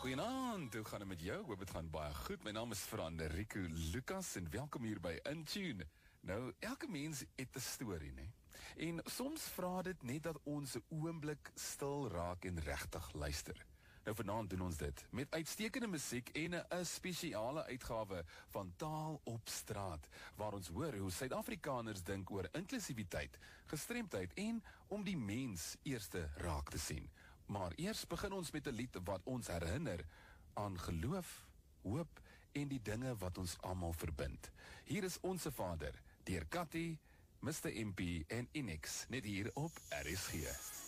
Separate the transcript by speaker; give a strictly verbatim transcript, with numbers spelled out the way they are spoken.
Speaker 1: Goeienaand, hoe gaan het met jou? Hoop het gaan baie goed. My naam is Frederiko Lucas en welkom hier by Intune. Nou, elke mens het 'n storie, né? En soms vra dit net dat ons 'n oomblik stil raak en regtig luister. Nou vanaand doen ons dit met uitstekende musiek en 'n spesiale uitgawe van Taal op Straat, waar ons hoor hoe Suid-Afrikaners dink oor inklusiwiteit, gestremdheid en om die mens eerste raak te sien. Maar eers begin ons met 'n lied wat ons herinner aan geloof, hoop en die dinge wat ons almal verbind. Hier is Onse Vader, deur Cathy, mister M P en Inex, net hier op R S G.